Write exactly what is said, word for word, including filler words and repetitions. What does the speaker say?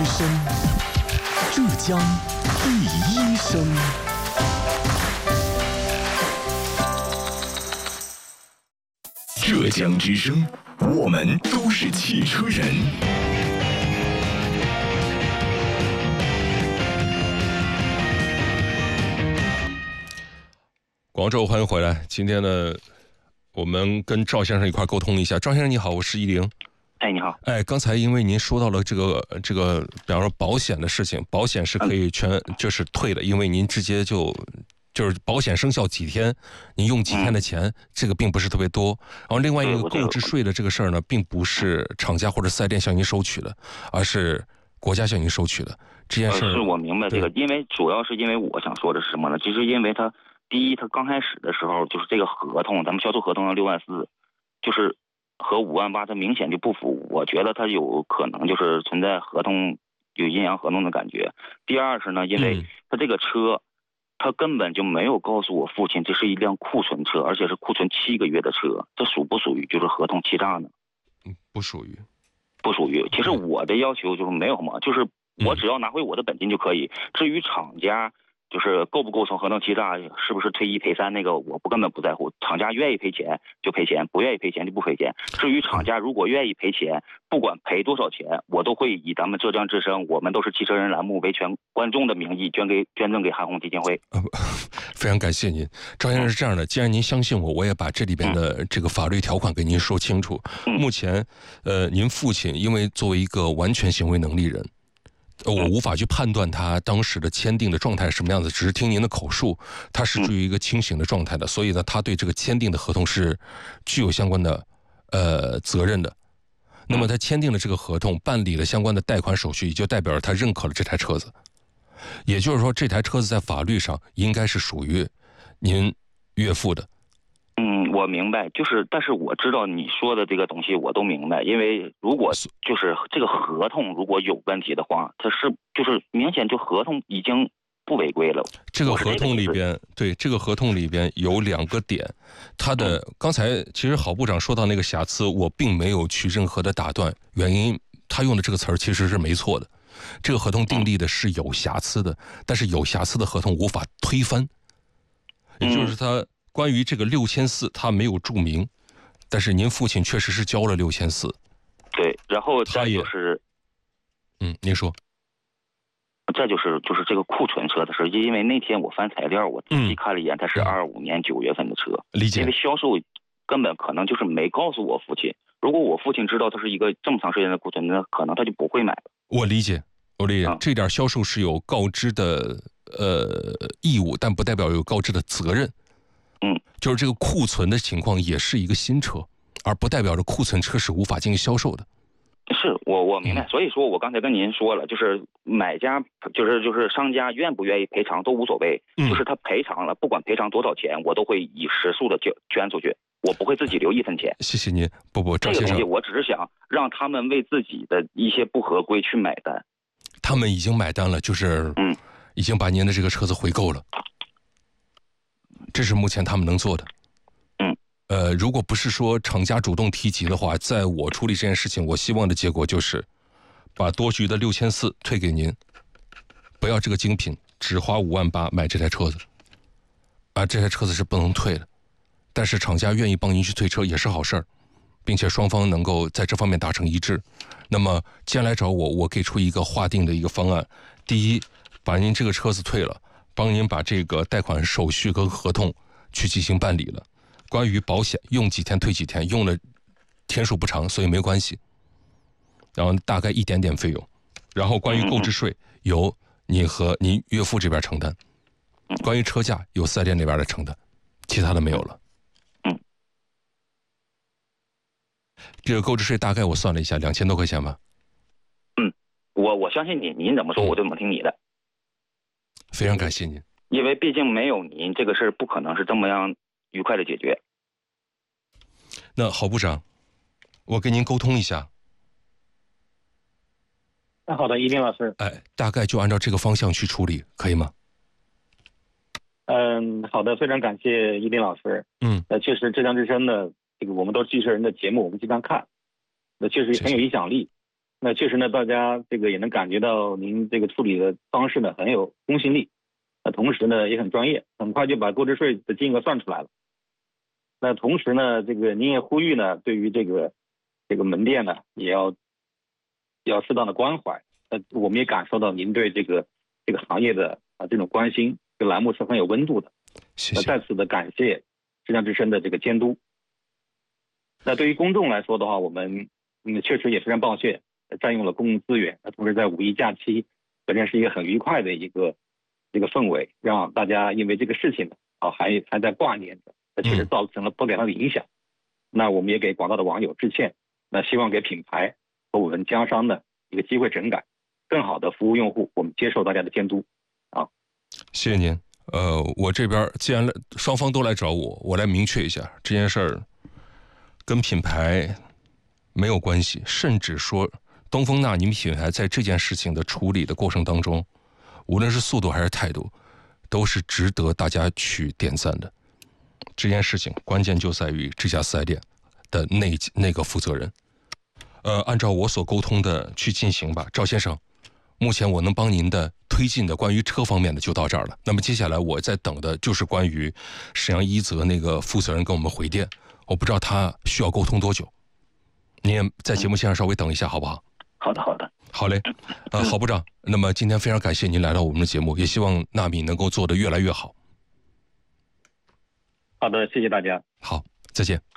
之声，浙江第一声。浙江之声，我们都是汽车人。 广州，欢迎回来。今天呢，我们跟赵先生一块沟通一下。赵先生你好，我是依林。 哎，你好。 哎，刚才因为您说到了这个这个，比方说保险的事情，保险是可以全、嗯、就是退的，因为您直接就就是保险生效几天，您用几天的钱，嗯、这个并不是特别多。然后另外一个购置税的这个事儿呢，并不是厂家或者四 S 店向您收取的，而是国家向您收取的。这件事、呃、 是我明白这个，因为主要是因为我想说的是什么呢？就是因为他第一，他刚开始的时候就是这个合同，咱们销售合同要六万四，就是和五万八，它明显就不符。我觉得它有可能就是存在合同有阴阳合同的感觉。第二是呢，因为他这个车。嗯他根本就没有告诉我父亲这是一辆库存车，而且是库存七个月的车，这属不属于就是合同欺诈呢？ 嗯，不属于， 不属于。其实我的要求就是没有嘛，就是我只要拿回我的本金就可以。至于厂家就是构不构成合同欺诈，是不是退一赔三，那个我不根本不在乎。厂家愿意赔钱就赔钱，不愿意赔钱就不赔钱。至于厂家如果愿意赔钱，不管赔多少钱，我都会以咱们浙江之声，我们都是汽车人栏目为全观众的名义捐给捐赠给韩红基金会。 呃、非常感谢您，赵先生是这样的，既然您相信我，我也把这里边的这个法律条款给您说清楚。嗯、目前，呃，您父亲因为作为一个完全行为能力人。我无法去判断他当时的签订的状态是什么样子，只是听您的口述，他是处于一个清醒的状态的，所以呢，他对这个签订的合同是具有相关的呃责任的。那么他签订了这个合同，办理了相关的贷款手续，也就代表着他认可了这台车子。也就是说，这台车子在法律上应该是属于您岳父的。 嗯，我明白，就是，但是我知道你说的这个东西我都明白，因为如果就是这个合同如果有问题的话，它是就是明显就合同已经不违规了。 这个合同里边，对这个合同里边有两个点，它的、嗯、刚才其实郝部长说到那个瑕疵，我并没有去任何的打断，原因他用的这个词儿其实是没错的，这个合同订立的是有瑕疵的，但是有瑕疵的合同无法推翻，也就是他。关于这个六千四，他没有注明，但是您父亲确实是交了六千四。 对，然后再就是， 嗯，您说， 再就是就是这个库存车的事，因为那天我翻材料，我仔细看了一眼，它是二五年九月份的车， 理解。 因为销售根本可能就是没告诉我父亲，如果我父亲知道它是一个这么长时间的库存，那可能他就不会买了。 我理解，我理解，嗯、这点销售是有告知的呃义务，但不代表有告知的责任。 嗯， 就是这个库存的情况也是一个新车，而不代表着库存车是无法进行销售的。 是我我明白，所以说我刚才跟您说了，就是买家就是就是商家愿不愿意赔偿都无所谓，嗯、就是他赔偿了，不管赔偿多少钱，我都会以实数的捐捐出去，我不会自己留一分钱。 谢谢您，不不，赵先生， 这个东西我只是想让他们为自己的一些不合规去买单。 他们已经买单了，就是嗯，已经把您的这个车子回购了。这是目前他们能做的， 嗯， 呃，如果不是说厂家主动提及的话，在我处理这件事情，我希望的结果就是把多余的六千四退给您，不要这个精品，只花五万八买这台车子，啊，这台车子是不能退的，但是厂家愿意帮您去退车也是好事儿，并且双方能够在这方面达成一致。那么既然来找我，我给出一个划定的一个方案，第一，把您这个车子退了。帮您把这个贷款手续跟合同去进行办理了。关于保险，用几天退几天，用了天数不长，所以没关系。然后大概一点点费用。然后关于购置税，由你和您岳父这边承担。关于车价，由四 S 店那边来承担，其他的没有了。 嗯。 这个购置税大概我算了一下，两千多块钱吧。 嗯，我我相信你，您怎么说我就怎么听你的。 非常感谢您， 因为毕竟没有您，这个事儿不可能是这么样愉快的解决。 那郝部长，我跟您沟通一下。 那好的，依林老师。 哎，大概就按照这个方向去处理，可以吗？ 嗯，好的，非常感谢依林老师。 嗯， 呃，确实浙江之声的这个我们都是汽车人的节目，我们经常看，那确实很有影响力。 那确实呢，大家这个也能感觉到您这个处理的方式呢很有公信力，那同时呢也很专业，很快就把购置税的金额算出来了。那同时呢，这个您也呼吁呢，对于这个这个门店呢，也要要适当的关怀。呃，我们也感受到您对这个这个行业的啊这种关心，这个栏目是很有温度的。 谢谢。 在此的感谢浙江之声的这个监督。那对于公众来说的话，我们嗯确实也非常抱歉占用了公共资源，那同时在五一假期本身是一个很愉快的一个这个氛围，让大家因为这个事情啊还还在挂念着，那确实造成了不良的影响。嗯、那我们也给广大的网友致歉，那希望给品牌和我们经销商呢一个机会整改，更好的服务用户，我们接受大家的监督啊。 谢谢您。呃，我这边既然双方都来找我，我来明确一下这件事儿跟品牌没有关系，甚至说东风纳尼品牌在这件事情的处理的过程当中，无论是速度还是态度，都是值得大家去点赞的。这件事情关键就在于这家四 S 店的那那个负责人。呃，按照我所沟通的去进行吧，赵先生。目前我能帮您的推进的关于车方面的就到这儿了。那么接下来我在等的就是关于沈阳一泽那个负责人跟我们回电，我不知道他需要沟通多久。您也在节目线上稍微等一下，好不好？ 好的，好的， 好嘞。呃，郝部长，那么今天非常感谢您来到我们的节目，也希望纳米能够做得越来越好。 好的，谢谢大家。 好，再见。